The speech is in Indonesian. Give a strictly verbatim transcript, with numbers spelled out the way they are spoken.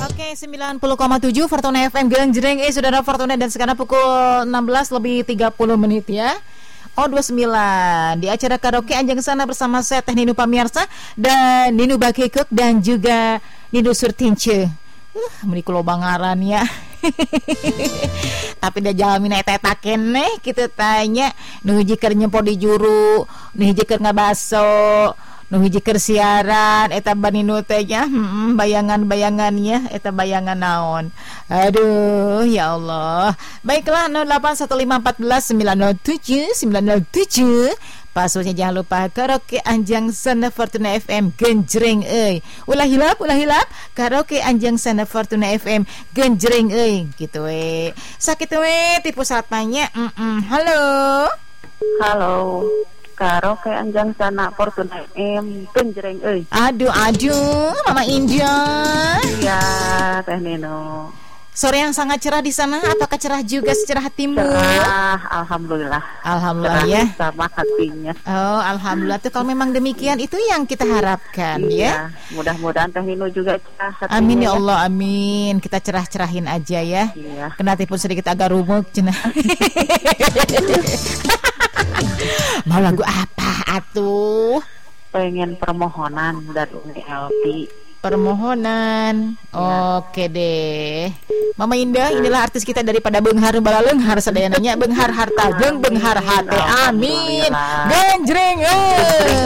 Oke, sembilan puluh koma tujuh Fortuna F M Genjreng eh Saudara Fortuna, dan sekarang pukul enam belas lebih tiga puluh menit ya. Oh dua puluh sembilan di acara karaoke Anjang Sana bersama saya Teh Ninu Pamiarsa dan Ninu Bakikuk dan juga Ninu Surtince. Uh, meni kulo bangaran ya. Tapi dia jalamin eta-eta keneh kita tanya nu hiji keur nyempo di juru, nu hiji keur ngabaso, nu hiji keur siaran eta baninu teh nya hmm, bayangan-bayangannya eta bayangan naon. Aduh ya Allah. Baiklah nol delapan satu lima empat belas sembilan nol tujuh sembilan nol tujuh. Passwordnya jangan lupa karaoke Anjang Sana Fortuna F M Genjreng euy. Ulah hilap ulah hilap karaoke Anjang Sana Fortuna F M Genjreng euy gitu we. Sakitu we tipu satanya. Halo. Halo. Karaoke Anjang Sana Fortuna F M Genjreng euy. Aduh aduh Mama Indah. Iya, Teh Nino. Sore yang sangat cerah di sana, apakah cerah juga secerah hatimu? Cerah, alhamdulillah. Alhamdulillah cerah ya. Sama hatinya. Oh, alhamdulillah tuh kalau memang demikian itu yang kita harapkan iya, ya. Mudah-mudahan Teh Nino juga cerah hatinya. Amin ya Allah, amin. Kita cerah-cerahin aja ya. Iya. Kenati pun sedikit agak rumuk cenah. Mau lagu apa atuh? Pengen permohonan dari Umi Elvi. Permohonan. Oke deh. Mama Indah, inilah artis kita daripada Beunghar Balaleunghar sadayana nya, Beunghar harta jeung Beunghar hate. Amin. Genjreng euy.